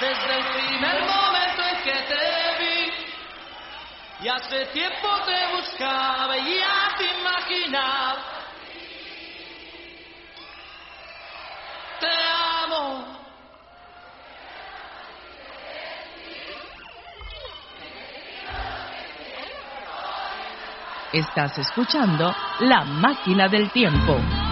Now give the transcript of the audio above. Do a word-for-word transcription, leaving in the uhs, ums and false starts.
desde el primer momento en que te vi. Y hace tiempo te buscaba y ya te imaginaba. Te amo. Estás escuchando La Máquina del Tiempo.